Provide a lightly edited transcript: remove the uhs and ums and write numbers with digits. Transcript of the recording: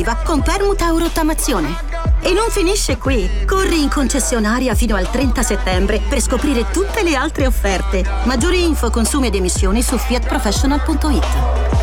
aggiuntiva con permuta o rottamazione. E non finisce qui. Corri in concessionaria fino al 30 settembre per scoprire tutte le altre offerte. Maggiori info, consumi ed emissioni su fiatprofessional.it.